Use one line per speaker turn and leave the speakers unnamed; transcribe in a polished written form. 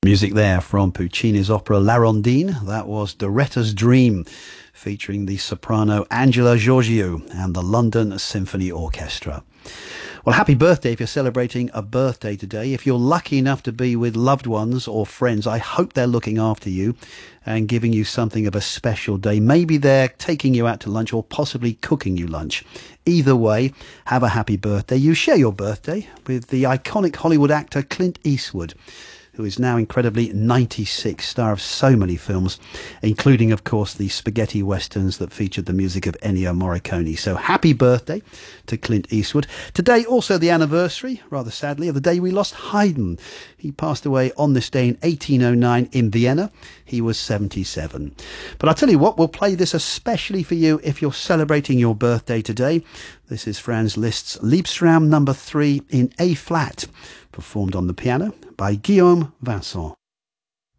Music there from Puccini's opera La Rondine. That was Doretta's Dream, featuring the soprano Angela Giorgio and the London Symphony Orchestra. Well, happy birthday if you're celebrating a birthday today. If you're lucky enough to be with loved ones or friends, I hope they're looking after you and giving you something of a special day. Maybe they're taking you out to lunch or possibly cooking you lunch. Either way, have a happy birthday. You share your birthday with the iconic Hollywood actor Clint Eastwood, who is now incredibly 96, star of so many films, including, of course, the spaghetti westerns that featured the music of Ennio Morricone. So happy birthday to Clint Eastwood. Today, also the anniversary, rather sadly, of the day we lost Haydn. He passed away on this day in 1809 in Vienna. He was 77. But I'll tell you what, we'll play this especially for you if you're celebrating your birthday today. This is Franz Liszt's Liebestraum No. 3 in A-flat, performed on the piano by Guillaume Vincent.